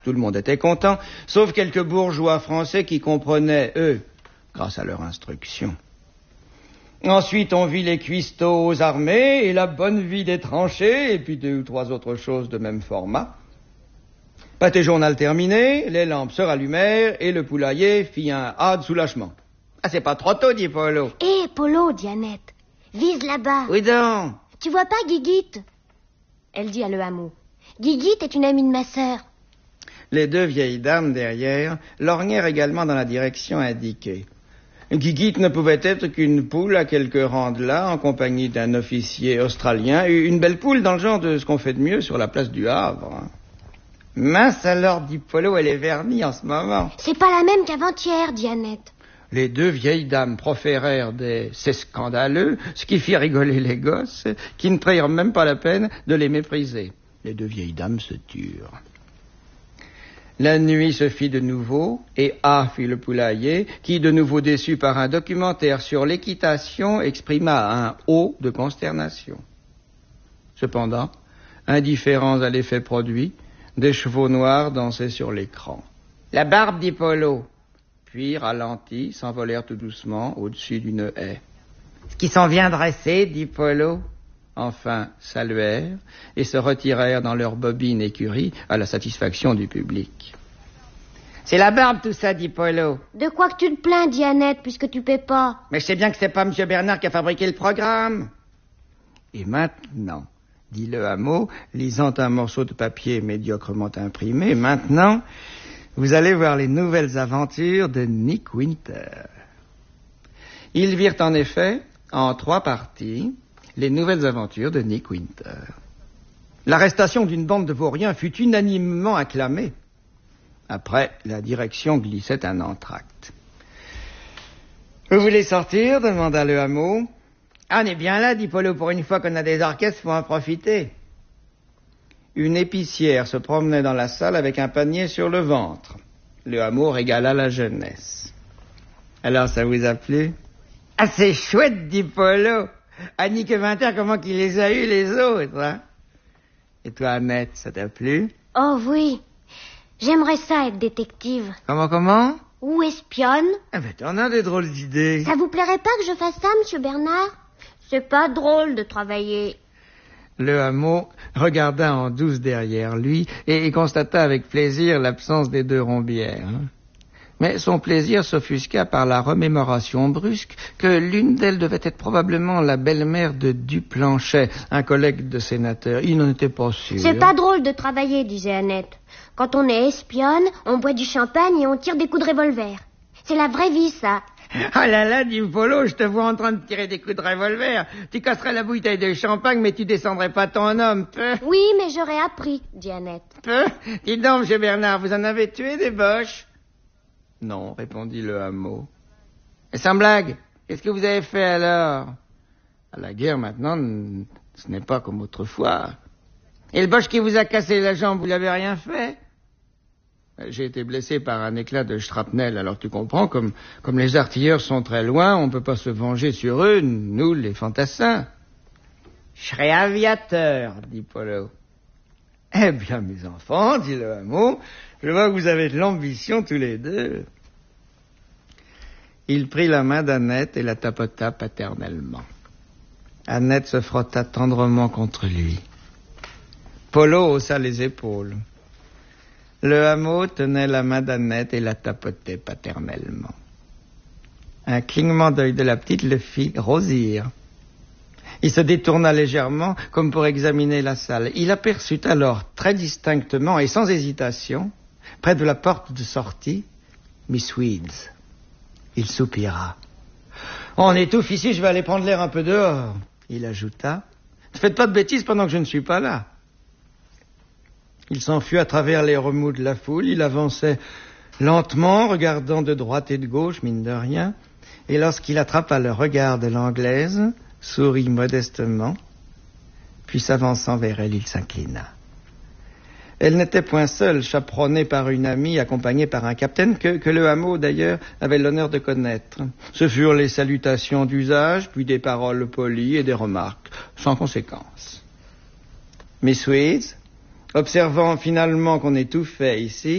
Tout le monde était content, sauf quelques bourgeois français qui comprenaient, eux, grâce à leur instruction. Ensuite, on vit les cuistots armés et la bonne vie des tranchées, et puis 2 ou 3 autres choses de même format. Pâté journal terminé, les lampes se rallumèrent et le poulailler fit un A de soulagement. Ah, c'est pas trop tôt, dit Polo. Hé, Polo, dit Annette, vise là-bas. Oui donc. Tu vois pas Guiguite? Elle dit à le hameau. Guiguite est une amie de ma sœur. Les 2 vieilles dames derrière lorgnèrent également dans la direction indiquée. Guiguite ne pouvait être qu'une poule à quelques rangs de là, en compagnie d'un officier australien, une belle poule dans le genre de ce qu'on fait de mieux sur la place du Havre. Mince alors, dit Polo, elle est vernie en ce moment. C'est pas la même qu'avant-hier, dit Annette. Les 2 vieilles dames proférèrent des « c'est scandaleux », ce qui fit rigoler les gosses, qui ne prirent même pas la peine de les mépriser. Les 2 vieilles dames se turent. La nuit se fit de nouveau, et A fit le poulailler, qui, de nouveau déçu par un documentaire sur l'équitation, exprima un « O » de consternation. Cependant, indifférents à l'effet produit, des chevaux noirs dansaient sur l'écran. La barbe, dit Polo. Puis, ralentis, s'envolèrent tout doucement au-dessus d'une haie. Ce qui s'en vient dresser, dit Polo. Enfin, saluèrent et se retirèrent dans leur bobine écurie à la satisfaction du public. C'est la barbe tout ça, dit Polo. De quoi que tu te plains, dit Annette, puisque tu paies pas. Mais je sais bien que c'est pas M. Bernard qui a fabriqué le programme. Et maintenant, dit le hameau, lisant un morceau de papier médiocrement imprimé, maintenant, vous allez voir les nouvelles aventures de Nick Winter. Ils virent en effet, en 3 parties, les nouvelles aventures de Nick Winter. L'arrestation d'une bande de vauriens fut unanimement acclamée. Après, la direction glissait un entracte. « Vous voulez sortir ?» demanda le hameau. « Ah, on est bien là, dit Polo, pour une fois qu'on a des orchestres, faut en profiter. » Une épicière se promenait dans la salle avec un panier sur le ventre. Le hameau régala la jeunesse. « Alors, ça vous a plu ?»« Ah, c'est chouette, dit Polo. Annick et Winter, comment qu'il les a eus, les autres, hein? Et toi, Annette, ça t'a plu? » Oh oui, j'aimerais ça être détective. Comment? Ou espionne. Ah ben, t'en as des drôles d'idées. Ça vous plairait pas que je fasse ça, monsieur Bernard? C'est pas drôle de travailler. Le hameau regarda en douce derrière lui et constata avec plaisir l'absence des 2 rombières. Mais son plaisir s'offusqua par la remémoration brusque que l'une d'elles devait être probablement la belle-mère de Duplanchet, un collègue de sénateur. Il n'en était pas sûr. C'est pas drôle de travailler, disait Annette. Quand on est espionne, on boit du champagne et on tire des coups de revolver. C'est la vraie vie, ça. Ah là là, dit Polo, je te vois en train de tirer des coups de revolver. Tu casserais la bouteille de champagne, mais tu descendrais pas ton homme, peu. Oui, mais j'aurais appris, dit Annette. Peu. Dis donc, monsieur Bernard, vous en avez tué des boches? Non, répondit le hameau. Et sans blague, qu'est-ce que vous avez fait alors? À la guerre, maintenant, ce n'est pas comme autrefois. Et le boche qui vous a cassé la jambe, vous l'avez rien fait? J'ai été blessé par un éclat de shrapnel, alors tu comprends, comme les artilleurs sont très loin, on ne peut pas se venger sur eux, nous, les fantassins. Je serai aviateur, dit Polo. Eh bien, mes enfants, dit le hameau, je vois que vous avez de l'ambition tous les 2. Il prit la main d'Annette et la tapota paternellement. Annette se frotta tendrement contre lui. Polo haussa les épaules. Le hameau tenait la main d'Annette et la tapotait paternellement. Un clignement d'œil de la petite le fit rosir. Il se détourna légèrement, comme pour examiner la salle. Il aperçut alors, très distinctement et sans hésitation, près de la porte de sortie, Miss Weeds. Il soupira. « On étouffe ici, je vais aller prendre l'air un peu dehors. » Il ajouta. « Ne faites pas de bêtises pendant que je ne suis pas là. » Il s'enfuit à travers les remous de la foule. Il avançait lentement, regardant de droite et de gauche, mine de rien. Et lorsqu'il attrapa le regard de l'Anglaise, sourit modestement, puis s'avançant vers elle, il s'inclina. Elle n'était point seule, chaperonnée par une amie, accompagnée par un capitaine que le hameau, d'ailleurs, avait l'honneur de connaître. Ce furent les salutations d'usage, puis des paroles polies et des remarques, sans conséquence. Miss Weeds, observant finalement qu'on étouffait ici,